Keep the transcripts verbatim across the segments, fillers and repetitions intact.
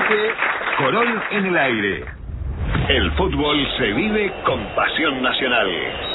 Siete, Corol en el aire. El fútbol se vive con pasión nacional.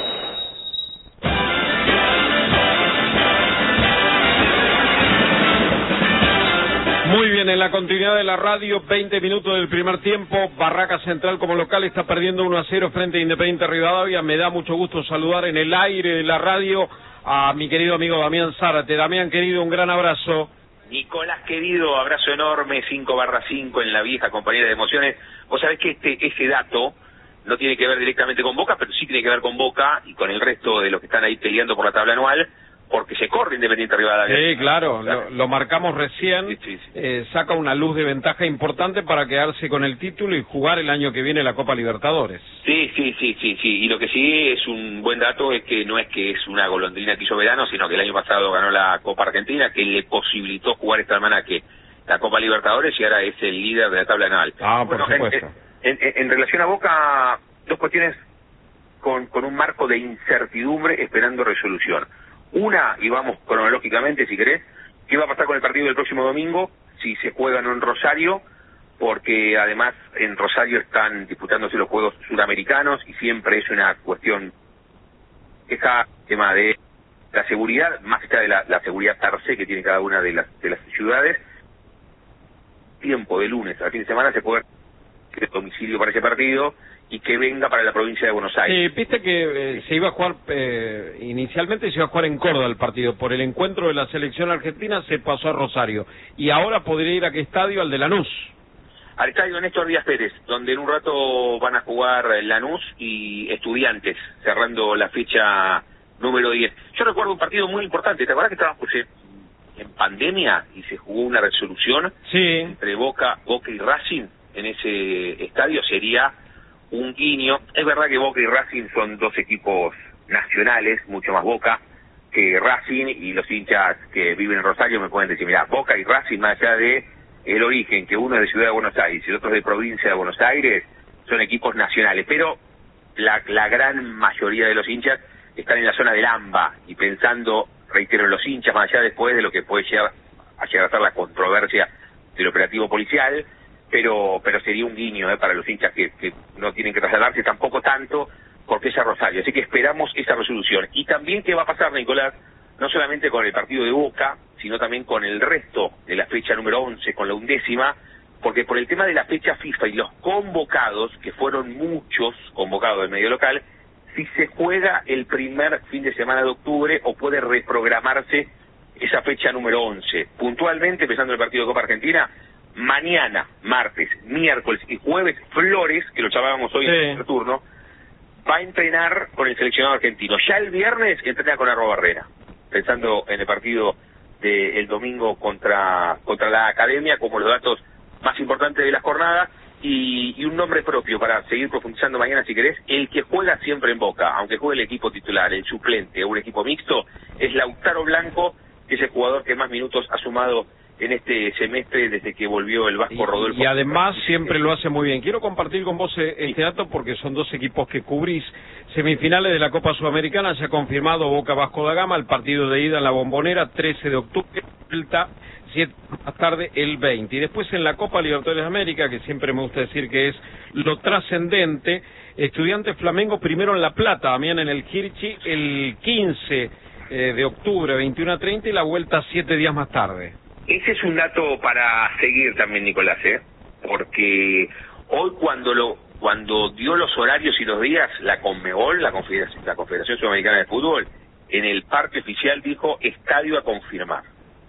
Muy bien, en la continuidad de la radio, veinte minutos del primer tiempo, Barraca Central como local está perdiendo uno a cero frente a Independiente Rivadavia. Me da mucho gusto saludar en el aire de la radio a mi querido amigo Damián Zárate. Damián, querido, un gran abrazo. Nicolás, querido, abrazo enorme, cinco barra cinco en la vieja compañía de emociones. Vos sabés que este ese dato no tiene que ver directamente con Boca, pero sí tiene que ver con Boca y con el resto de los que están ahí peleando por la tabla anual, porque se corre Independiente Rivadavia. Sí, claro, lo, lo marcamos recién, sí, sí, sí. Eh, saca una luz de ventaja importante para quedarse con el título y jugar el año que viene la Copa Libertadores. Sí, sí, sí, sí, sí, y lo que sí es un buen dato es que no es que es una golondrina que hizo verano, sino que el año pasado ganó la Copa Argentina, que le posibilitó jugar esta almanaque la Copa Libertadores y ahora es el líder de la tabla anual. Ah, por bueno, supuesto. En, en, en relación a Boca, dos cuestiones con, con un marco de incertidumbre esperando resolución. Una, y vamos cronológicamente si querés, ¿qué va a pasar con el partido del próximo domingo? Si se juega o no en Rosario, porque además en Rosario están disputándose los Juegos Suramericanos y siempre es una cuestión, ese tema de la seguridad, más allá de la, la seguridad per se que tiene cada una de las, de las ciudades, tiempo de lunes a fin de semana se puede el domicilio para ese partido y que venga para la provincia de Buenos Aires. Sí, viste que eh, se iba a jugar, eh, inicialmente se iba a jugar en Córdoba el partido, por el encuentro de la selección argentina se pasó a Rosario, y ahora podría ir a qué estadio, al de Lanús. Al estadio Néstor Díaz Pérez, donde en un rato van a jugar Lanús y Estudiantes, cerrando la fecha número diez. Yo recuerdo un partido muy importante, ¿te acuerdas que estábamos en pandemia y se jugó una resolución sí. entre Boca, Boca y Racing en ese estadio? Sería un guiño. Es verdad que Boca y Racing son dos equipos nacionales, mucho más Boca que Racing, y los hinchas que viven en Rosario me pueden decir, mira, Boca y Racing, más allá de el origen, que uno es de Ciudad de Buenos Aires y el otro es de provincia de Buenos Aires, son equipos nacionales, pero la, la gran mayoría de los hinchas están en la zona del AMBA, y pensando, reitero, en los hinchas, más allá después de lo que puede llegar a llegar a ser la controversia del operativo policial, pero pero sería un guiño eh, para los hinchas que, que no tienen que trasladarse tampoco tanto porque es a Rosario, así que esperamos esa resolución. Y también qué va a pasar, Nicolás, no solamente con el partido de Boca, sino también con el resto de la fecha número once, con la undécima, porque por el tema de la fecha FIFA y los convocados, que fueron muchos convocados del medio local, si se juega el primer fin de semana de octubre o puede reprogramarse esa fecha número once. Puntualmente, empezando el partido de Copa Argentina, mañana, martes, miércoles y jueves, Flores, que lo llamábamos hoy sí. en el turno, va a entrenar con el seleccionado argentino. Ya el viernes entrena con Arroba Barrera, pensando en el partido del domingo contra contra la Academia, como los datos más importantes de la jornada, y, y un nombre propio para seguir profundizando mañana si querés. El que juega siempre en Boca, aunque juegue el equipo titular, el suplente o un equipo mixto, es Lautaro Blanco, que es el jugador que más minutos ha sumado en este semestre desde que volvió el Vasco Rodolfo. Y, y además siempre lo hace muy bien. Quiero compartir con vos este sí. dato porque son dos equipos que cubrís. Semifinales de la Copa Sudamericana, se ha confirmado Boca Vasco da Gama, el partido de ida en la Bombonera, trece de octubre, vuelta siete más tarde el veinte. Y después en la Copa Libertadores de América, que siempre me gusta decir que es lo trascendente, Estudiantes Flamengo primero en La Plata, también en el Kirchi, el quince de octubre, veintiuno a treinta, y la vuelta siete días más tarde. Ese es un dato para seguir también, Nicolás, ¿eh? Porque hoy cuando lo cuando dio los horarios y los días, la Conmebol, la Confederación, la Confederación Sudamericana de Fútbol, en el parte oficial dijo estadio a confirmar.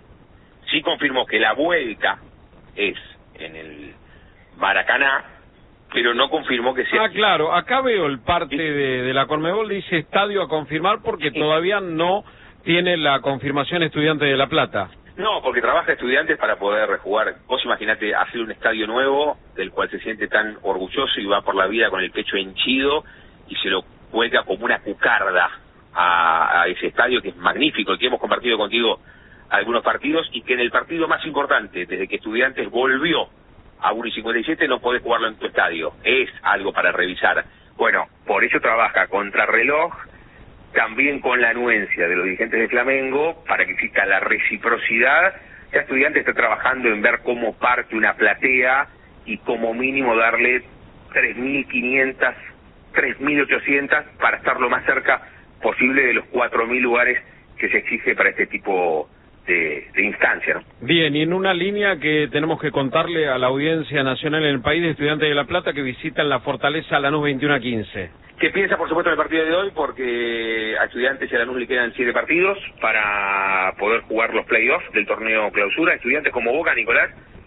Sí confirmó que la vuelta es en el Maracaná, pero no confirmó que sea... Ah, claro, acá veo el parte de, de la Conmebol, dice estadio a confirmar porque sí. todavía no tiene la confirmación Estudiantes de La Plata. No, porque trabaja Estudiantes para poder jugar. Vos imaginate hacer un estadio nuevo del cual se siente tan orgulloso y va por la vida con el pecho henchido y se lo cuelga como una cucarda a, a ese estadio que es magnífico, el que hemos compartido contigo algunos partidos, y que en el partido más importante, desde que Estudiantes volvió a uno y cincuenta y siete, no podés jugarlo en tu estadio. Es algo para revisar. Bueno, por eso trabaja contrarreloj, también con la anuencia de los dirigentes de Flamengo, para que exista la reciprocidad. Ya Estudiantes está trabajando en ver cómo parte una platea y como mínimo darle tres mil quinientas, tres mil ochocientas para estar lo más cerca posible de los cuatro mil lugares que se exige para este tipo de, de instancia, ¿no? Bien, y en una línea que tenemos que contarle a la audiencia nacional en el país de Estudiantes de La Plata que visitan la Fortaleza a Lanús veintiuno a quince. ¿Qué piensa, por supuesto, en el partido de hoy? Porque a Estudiantes y a Lanús le quedan siete partidos para poder jugar los playoffs del torneo clausura. Estudiantes como Boca, Nicolás,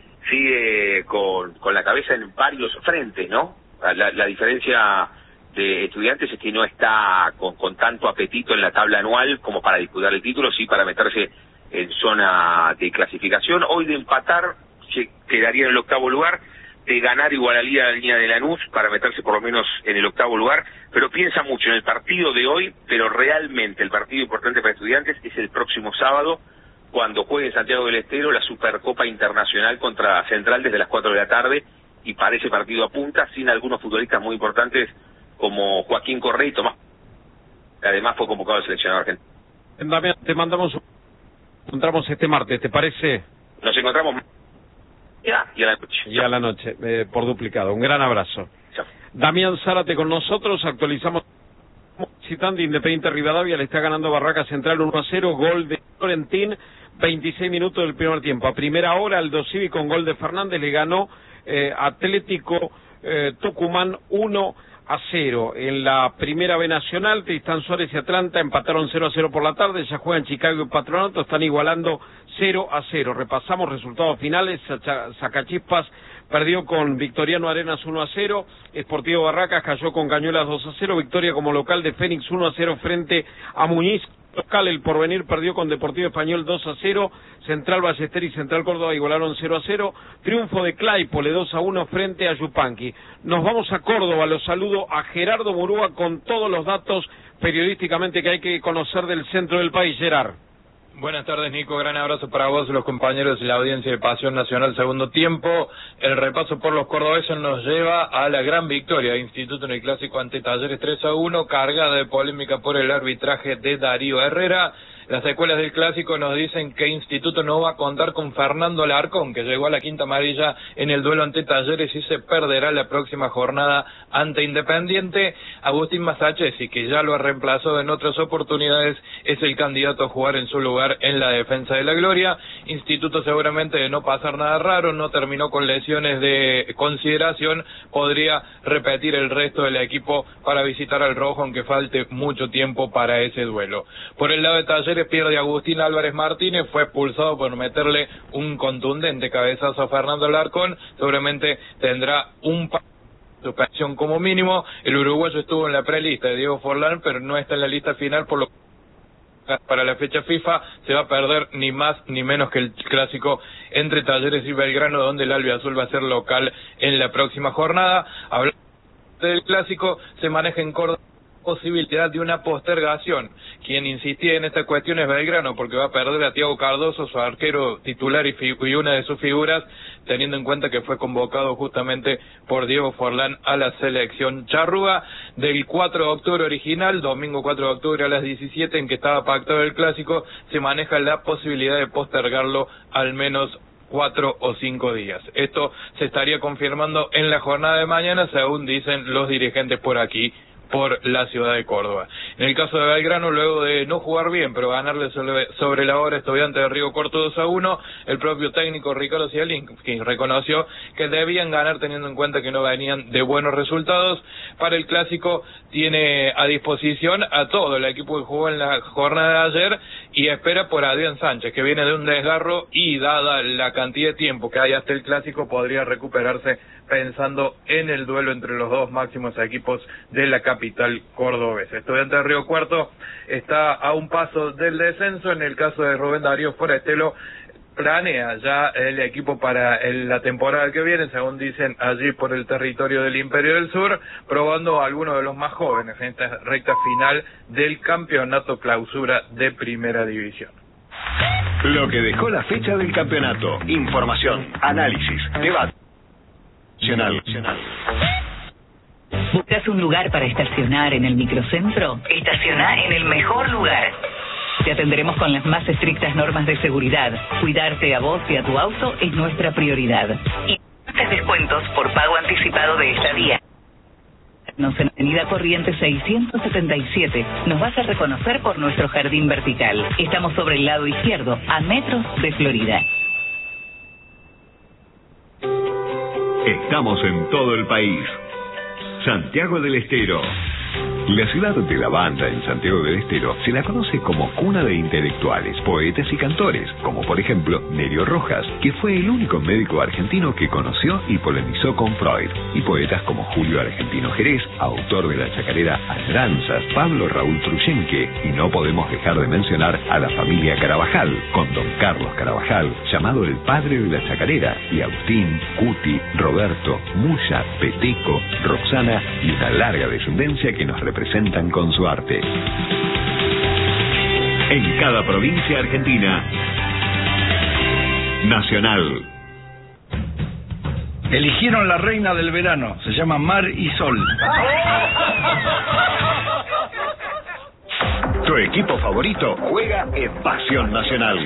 sigue con, con la cabeza en varios frentes, ¿no? La, la diferencia de Estudiantes es que no está con, con tanto apetito en la tabla anual como para disputar el título, sí para meterse en zona de clasificación. Hoy de empatar se quedaría en el octavo lugar, de ganar igualaría la línea de Lanús para meterse por lo menos en el octavo lugar, pero piensa mucho en el partido de hoy, pero realmente el partido importante para Estudiantes es el próximo sábado, cuando juegue en Santiago del Estero la Supercopa Internacional contra Central desde las cuatro de la tarde, y para ese partido apunta sin algunos futbolistas muy importantes como Joaquín Correa y Tomás, que además fue convocado al seleccionador argentino. Damián, te mandamos, nos encontramos este martes, ¿te parece? Nos encontramos ya y a la noche. Y a la noche, eh, por duplicado. Un gran abrazo. Chao. Damián Zárate con nosotros, actualizamos. Visitante Independiente Rivadavia, le está ganando Barraca Central uno a cero, gol de Florentín, veintiséis minutos del primer tiempo. A primera hora, Aldo Civi con gol de Fernández le ganó eh, Atlético eh, Tucumán uno a cero. En la primera B Nacional, Tristán Suárez y Atlanta empataron cero a cero por la tarde, ya juegan Chicago y Patronato, están igualando cero a cero. Repasamos resultados finales. Sacachispas perdió con Victoriano Arenas uno a cero, Sportivo Barracas cayó con Cañuelas dos a cero, victoria como local de Fénix uno a cero frente a Muñiz. Local, el Porvenir perdió con Deportivo Español dos a cero, Central Ballester y Central Córdoba igualaron cero a cero, triunfo de Claypole dos a uno frente a Yupanqui. Nos vamos a Córdoba, los saludo a Gerardo Murúa con todos los datos periodísticamente que hay que conocer del centro del país. Gerard. Buenas tardes, Nico. Gran abrazo para vos, los compañeros y la audiencia de Pasión Nacional segundo tiempo. El repaso por los cordobeses nos lleva a la gran victoria de Instituto en el Clásico ante Talleres tres a uno, cargada de polémica por el arbitraje de Darío Herrera. Las secuelas del Clásico nos dicen que Instituto no va a contar con Fernando Alarcón, que llegó a la quinta amarilla en el duelo ante Talleres y se perderá la próxima jornada ante Independiente. Agustín Masachesi, que ya lo ha reemplazado en otras oportunidades, es el candidato a jugar en su lugar en la defensa de la gloria. Instituto, seguramente de no pasar nada raro, no terminó con lesiones de consideración, podría repetir el resto del equipo para visitar al rojo, aunque falte mucho tiempo para ese duelo. Por el lado de Talleres, pierde Agustín Álvarez Martínez, fue expulsado por meterle un contundente cabezazo a Fernando Alarcón, seguramente tendrá un pa suspensión como mínimo. El uruguayo estuvo en la prelista de Diego Forlán, pero no está en la lista final, por lo que para la fecha FIFA se va a perder ni más ni menos que el Clásico entre Talleres y Belgrano, donde el albiazul va a ser local en la próxima jornada. Hablando del Clásico, se maneja en Córdoba posibilidad de una postergación. Quien insistía en esta cuestión es Belgrano, porque va a perder a Thiago Cardoso, su arquero titular y, y una de sus figuras, teniendo en cuenta que fue convocado justamente por Diego Forlán a la selección charrúa. Del cuatro de octubre original, domingo cuatro de octubre a las diecisiete, en que estaba pactado el Clásico, se maneja la posibilidad de postergarlo al menos cuatro o cinco días. Esto se estaría confirmando en la jornada de mañana, según dicen los dirigentes por aquí, por la ciudad de Córdoba. En el caso de Belgrano, luego de no jugar bien, pero ganarle sobre, sobre la hora Estudiantes de Río Cuarto dos a uno, el propio técnico Ricardo Zielinski reconoció que debían ganar teniendo en cuenta que no venían de buenos resultados. Para el Clásico tiene a disposición a todo el equipo que jugó en la jornada de ayer y espera por Adrián Sánchez, que viene de un desgarro y dada la cantidad de tiempo que hay hasta el Clásico, podría recuperarse pensando en el duelo entre los dos máximos equipos de la capital cordobesa. Estudiantes de Río Cuarto está a un paso del descenso. En el caso de Rubén Darío Forestelo, planea ya el equipo para el, la temporada que viene, según dicen allí por el territorio del Imperio del Sur, probando a algunos de los más jóvenes en esta recta final del campeonato clausura de Primera División. Lo que dejó la fecha del campeonato, información, análisis, debate. Nacional. ¿Buscas un lugar para estacionar en el microcentro? Estaciona en el mejor lugar. Te atenderemos con las más estrictas normas de seguridad. Cuidarte a vos y a tu auto es nuestra prioridad. Y increíbles descuentos por pago anticipado de estadía. Nos en Avenida Corrientes seiscientos setenta y siete. Nos vas a reconocer por nuestro jardín vertical. Estamos sobre el lado izquierdo, a metros de Florida. Estamos en todo el país. Santiago del Estero. La ciudad de la banda en Santiago del Estero se la conoce como cuna de intelectuales, poetas y cantores, como por ejemplo Nerio Rojas, que fue el único médico argentino que conoció y polemizó con Freud, y poetas como Julio Argentino Jerez, autor de la chacarera Añoranzas, Pablo Raúl Truyenque, y no podemos dejar de mencionar a la familia Carabajal, con don Carlos Carabajal, llamado el padre de la chacarera, y Agustín, Cuti, Roberto, Muya, Peteco, Roxana y una larga descendencia que nos representan con su arte. En cada provincia argentina, Nacional. Eligieron la reina del verano, se llama Mar y Sol. Tu equipo favorito juega en Pasión Nacional.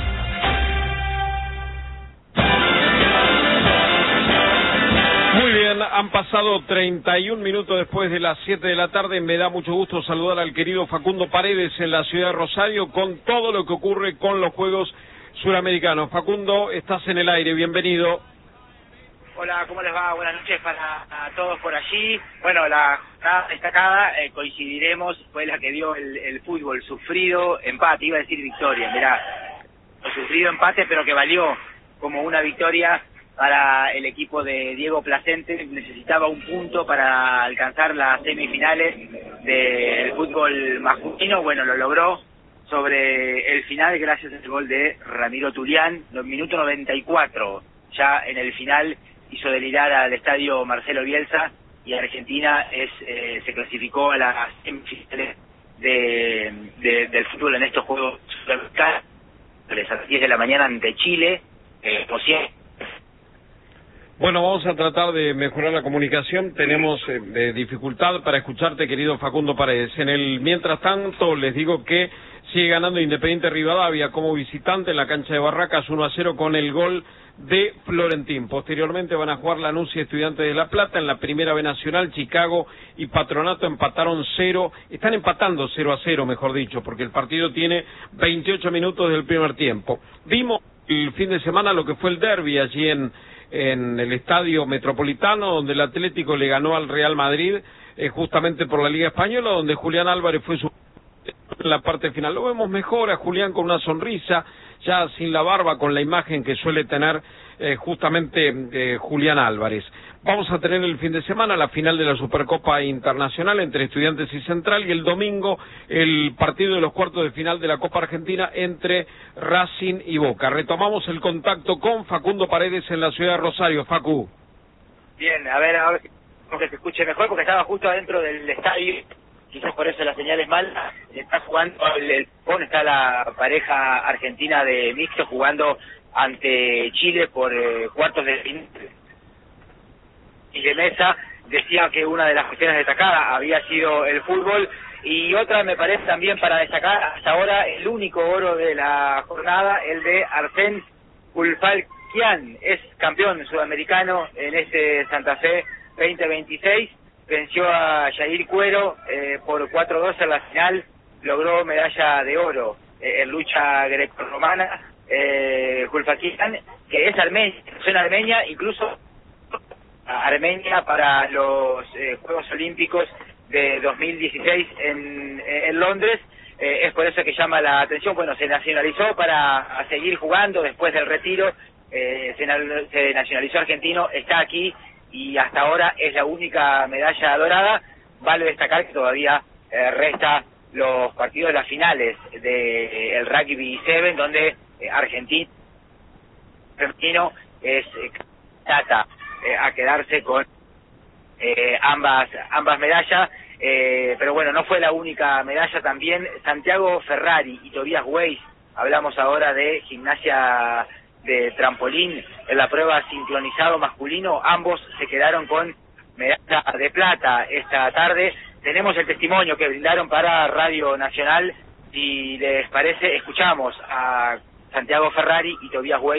Muy bien, han pasado treinta y un minutos después de las siete de la tarde. Me da mucho gusto saludar al querido Facundo Paredes en la ciudad de Rosario con todo lo que ocurre con los Juegos Suramericanos. Facundo, estás en el aire, bienvenido. Hola, ¿cómo les va? Buenas noches para a todos por allí. Bueno, la jornada destacada, eh, coincidiremos, fue la que dio el, el fútbol, sufrido empate, iba a decir victoria, mirá, sufrido empate, pero que valió como una victoria para el equipo de Diego Placente. Necesitaba un punto para alcanzar las semifinales del fútbol masculino. Bueno, lo logró sobre el final gracias al gol de Ramiro Tulián, minuto noventa y cuatro. Ya en el final hizo delirar al estadio Marcelo Bielsa y Argentina es eh, se clasificó a las semifinales de, de, del fútbol en estos Juegos Sudamericanos a las diez de la mañana ante Chile, eh, por siempre. Bueno, vamos a tratar de mejorar la comunicación. Tenemos eh, dificultad para escucharte, querido Facundo Paredes. En el mientras tanto, les digo que sigue ganando Independiente Rivadavia como visitante en la cancha de Barracas uno a cero con el gol de Florentín. Posteriormente van a jugar Lanús y Estudiantes de La Plata. En la primera B Nacional, Chicago y Patronato empataron cero, están empatando cero a cero, mejor dicho, porque el partido tiene veintiocho minutos del primer tiempo. Vimos el fin de semana lo que fue el derbi allí en en el Estadio Metropolitano, donde el Atlético le ganó al Real Madrid, eh, justamente por la Liga Española, donde Julián Álvarez fue su en la parte final. Lo vemos mejor a Julián con una sonrisa, ya sin la barba, con la imagen que suele tener eh, justamente eh, Julián Álvarez. Vamos a tener el fin de semana la final de la Supercopa Internacional entre Estudiantes y Central, y el domingo el partido de los cuartos de final de la Copa Argentina entre Racing y Boca. Retomamos el contacto con Facundo Paredes en la ciudad de Rosario. Facu. Bien, a ver, a ver que se escuche mejor, porque estaba justo adentro del estadio, quizás por eso la señal es mala. Está jugando el, el está la pareja argentina de mixto jugando ante Chile por eh, cuartos de final. Y de Mesa decía que una de las cuestiones destacadas había sido el fútbol, y otra me parece también para destacar hasta ahora el único oro de la jornada, el de Arsène Ulfalquian, es campeón sudamericano en este Santa Fe veinte veintiséis, venció a Jair Cuero eh, por cuatro dos en la final, logró medalla de oro eh, en lucha grecorromana. eh, Ulfalquian, que es armenia, en Armenia, incluso Armenia para los eh, Juegos Olímpicos de dos mil dieciséis en, en Londres, eh, es por eso que llama la atención. Bueno, se nacionalizó para seguir jugando después del retiro, eh, se, se nacionalizó argentino, está aquí y hasta ahora es la única medalla dorada. Vale destacar que todavía eh, resta los partidos de las finales del de, eh, Rugby siete, donde eh, Argentina femenino es eh, tata Eh, a quedarse con eh, ambas ambas medallas, eh, pero bueno, no fue la única medalla. También Santiago Ferrari y Tobias Weiss, hablamos ahora de gimnasia de trampolín en la prueba sincronizado masculino, ambos se quedaron con medalla de plata esta tarde. Tenemos el testimonio que brindaron para Radio Nacional. Si les parece, escuchamos a Santiago Ferrari y Tobias Weiss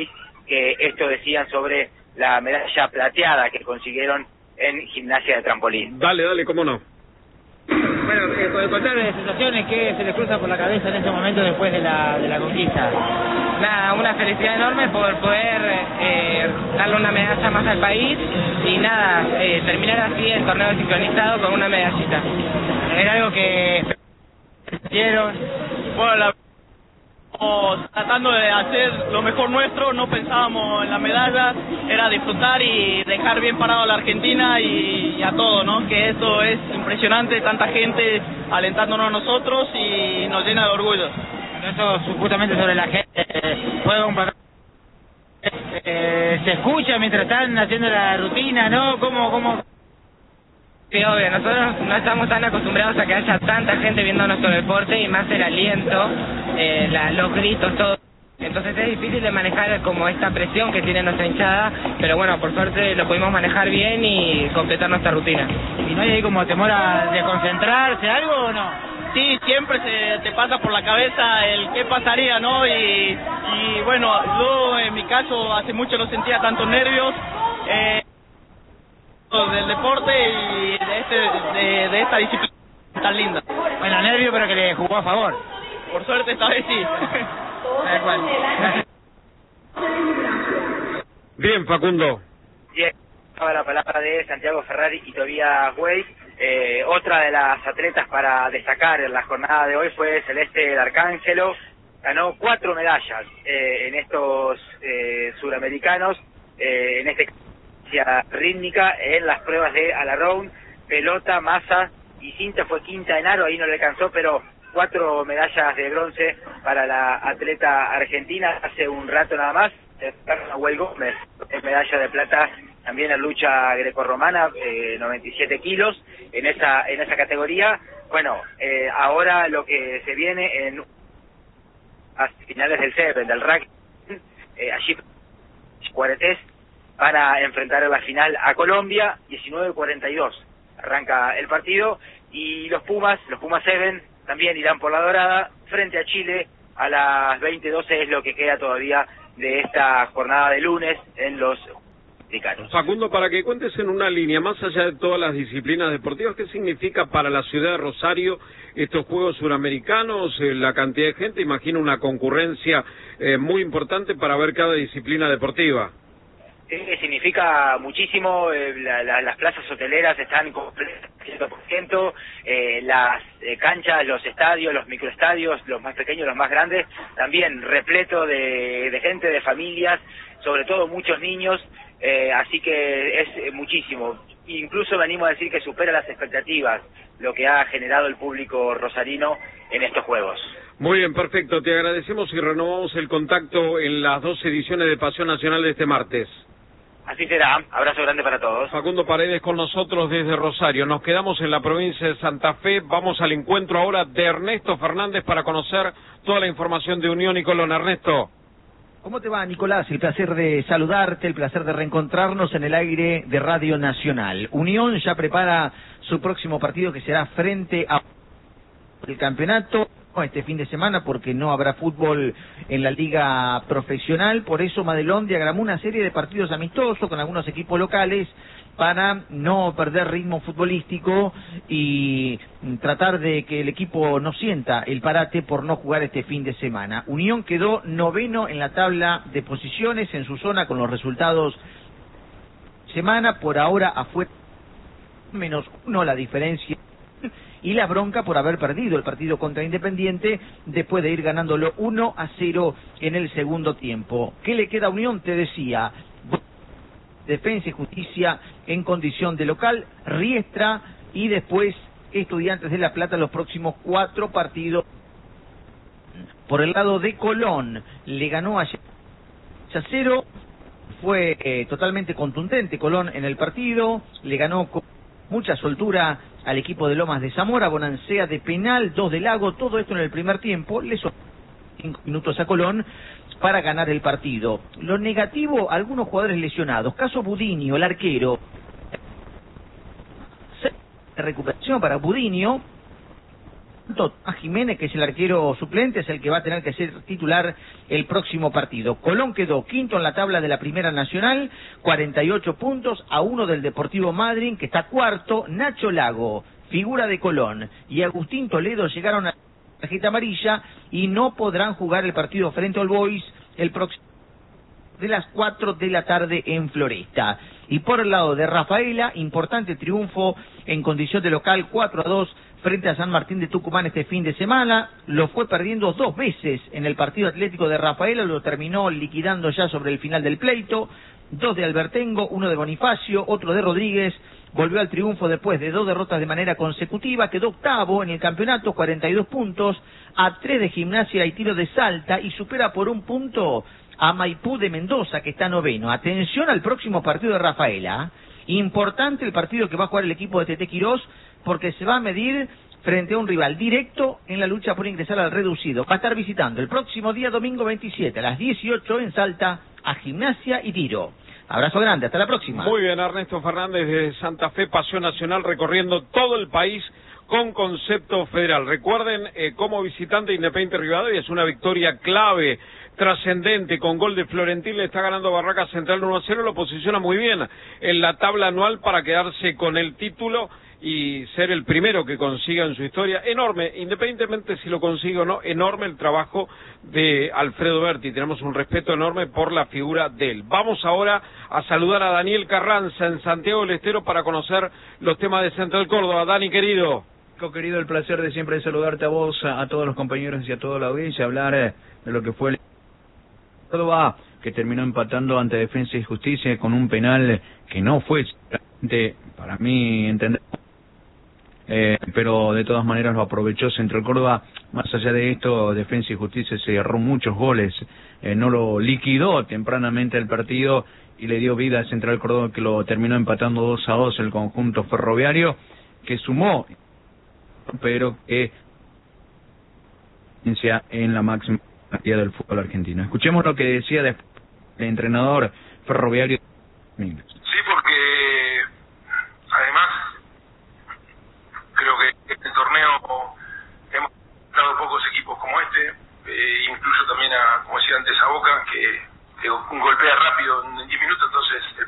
que esto decían sobre la medalla plateada que consiguieron en gimnasia de trampolín. Dale, dale, cómo no. Bueno, eh, por el contrario de sensaciones, ¿qué se le cruza por la cabeza en este momento después de la, de la conquista? Nada, una felicidad enorme por poder eh, darle una medalla más al país y nada, eh, terminar así el torneo sincronizado con una medallita. ¿Era algo que hicieron? Bueno, la... tratando de hacer lo mejor nuestro, no pensábamos en la medalla, era disfrutar y dejar bien parado a la Argentina y, y a todo, ¿no? Que eso es impresionante, tanta gente alentándonos a nosotros y nos llena de orgullo. Eso justamente sobre la gente, ¿puedo un papel? Eh, ¿Se escucha mientras están haciendo la rutina, no? ¿Cómo, cómo? Sí, obvio, nosotros no estamos tan acostumbrados a que haya tanta gente viendo nuestro deporte y más el aliento, eh, la, los gritos, todo. Entonces es difícil de manejar como esta presión que tiene nuestra hinchada, pero bueno, por suerte lo pudimos manejar bien y completar nuestra rutina. ¿Y no hay ahí como temor a desconcentrarse, algo o no? Sí, siempre se te pasa por la cabeza el qué pasaría, ¿no? Y, y bueno, yo en mi caso hace mucho no sentía tantos nervios. Eh, del deporte y de, este, de, de esta disciplina tan linda. Bueno, nervio, pero que le jugó a favor. Por suerte esta vez sí. Bien, Facundo. Bien, acaba la palabra de Santiago Ferrari y Tobias Weiss. Eh, otra de las atletas para destacar en la jornada de hoy fue Celeste D'Arcángelo. Ganó cuatro medallas eh, en estos eh, suramericanos, eh, en este rítmica en las pruebas de all-around, pelota, masa y cinta. Fue quinta en aro, ahí no le alcanzó, pero cuatro medallas de bronce para la atleta argentina. Hace un rato nada más, Nahuel Gómez, medalla de plata también en lucha grecorromana, eh, noventa y siete kilos en esa en esa categoría. Bueno, eh, ahora lo que se viene en a finales del Seven, del rugby, eh, allí Cuaretés para enfrentar a la final a Colombia, diecinueve cuarenta y dos arranca el partido, y los Pumas, los Pumas Seven, también irán por la dorada frente a Chile a las veinte doce, es lo que queda todavía de esta jornada de lunes en los americanos. Facundo, para que cuentes en una línea, más allá de todas las disciplinas deportivas, ¿qué significa para la ciudad de Rosario estos Juegos Suramericanos? Eh, la cantidad de gente, imagino una concurrencia eh, muy importante para ver cada disciplina deportiva. Eh, significa muchísimo, eh, la, la, las plazas hoteleras están completas cien por ciento, eh, las eh, canchas, los estadios, los microestadios, los más pequeños, los más grandes, también repleto de, de gente, de familias, sobre todo muchos niños, eh, así que es eh, muchísimo. Incluso me animo a decir que supera las expectativas lo que ha generado el público rosarino en estos Juegos. Muy bien, perfecto, te agradecemos y renovamos el contacto en las dos ediciones de Pasión Nacional de este martes. Así será, abrazo grande para todos. Facundo Paredes con nosotros desde Rosario. Nos quedamos en la provincia de Santa Fe. Vamos al encuentro ahora de Ernesto Fernández para conocer toda la información de Unión y Colón. Ernesto. ¿Cómo te va, Nicolás? El placer de saludarte, el placer de reencontrarnos en el aire de Radio Nacional. Unión ya prepara su próximo partido, que será frente a el campeonato este fin de semana, porque no habrá fútbol en la liga profesional. Por eso Madelón diagramó una serie de partidos amistosos con algunos equipos locales para no perder ritmo futbolístico y tratar de que el equipo no sienta el parate por no jugar este fin de semana. Unión quedó noveno en la tabla de posiciones en su zona con los resultados de semana. Por ahora afuera menos uno la diferencia y la bronca por haber perdido el partido contra Independiente después de ir ganándolo uno a cero en el segundo tiempo. ¿Qué le queda a Unión? Te decía, Defensa y Justicia en condición de local, Riestra y después Estudiantes de La Plata los próximos cuatro partidos. Por el lado de Colón, le ganó a cero, fue eh, totalmente contundente Colón en el partido, le ganó con mucha soltura al equipo de Lomas de Zamora, Bonancea de penal, dos de Lago, todo esto en el primer tiempo, le sobró cinco minutos a Colón para ganar el partido. Lo negativo, algunos jugadores lesionados, caso Budinio, el arquero, recuperación para Budinio, A Jiménez, que es el arquero suplente, es el que va a tener que ser titular el próximo partido. Colón quedó quinto en la tabla de la Primera Nacional, cuarenta y ocho puntos, a uno del Deportivo Madryn, que está cuarto. Nacho Lago, figura de Colón, y Agustín Toledo llegaron a la tarjeta amarilla y no podrán jugar el partido frente al Boys el próximo de las cuatro de la tarde en Floresta. Y por el lado de Rafaela, importante triunfo en condición de local, cuatro a dos frente a San Martín de Tucumán este fin de semana. Lo fue perdiendo dos veces en el partido atlético de Rafaela, lo terminó liquidando ya sobre el final del pleito. Dos de Albertengo, uno de Bonifacio, otro de Rodríguez. Volvió al triunfo después de dos derrotas de manera consecutiva, quedó octavo en el campeonato, cuarenta y dos puntos, a tres de Gimnasia y Tiro de Salta, y supera por un punto a Maipú de Mendoza, que está noveno. Atención al próximo partido de Rafaela. Importante el partido que va a jugar el equipo de Tete Quirós, porque se va a medir frente a un rival directo en la lucha por ingresar al reducido. Va a estar visitando el próximo día domingo veintisiete a las dieciocho en Salta a Gimnasia y Tiro. Abrazo grande, hasta la próxima. Muy bien, Ernesto Fernández de Santa Fe, Pasión Nacional, recorriendo todo el país con concepto federal. Recuerden, eh, como visitante Independiente Rivadavia es una victoria clave, trascendente, con gol de Florentín, le está ganando Barraca Central uno a cero, lo posiciona muy bien en la tabla anual para quedarse con el título y ser el primero que consiga en su historia. Enorme, independientemente si lo consigue o no, enorme el trabajo de Alfredo Berti. Tenemos un respeto enorme por la figura de él. Vamos ahora a saludar a Daniel Carranza en Santiago del Estero para conocer los temas de Central Córdoba. Dani, querido. Querido, el placer de siempre saludarte a vos, a, a todos los compañeros y a toda la audiencia, hablar eh, de lo que fue el Córdoba, que terminó empatando ante Defensa y Justicia con un penal que no fue, para mí entender, eh, pero de todas maneras lo aprovechó Central Córdoba. Más allá de esto, Defensa y Justicia se agarró muchos goles, eh, no lo liquidó tempranamente el partido y le dio vida a Central Córdoba, que lo terminó empatando dos a dos el conjunto ferroviario, que sumó, pero que en la máxima categoría del fútbol argentino. Escuchemos lo que decía el entrenador ferroviario. Sí, porque